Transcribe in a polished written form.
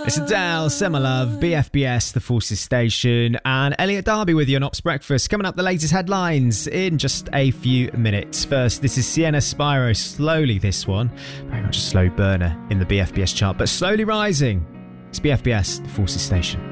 It's Adele, Summer Love, BFBS, The Forces Station, and Elliot Darby with you on Ops Breakfast. Coming up, the latest headlines in just a few minutes. First, this is Sienna Spyro, Slowly, this one. Very much a slow burner in the BFBS chart, but slowly rising. It's BFBS, The Forces Station.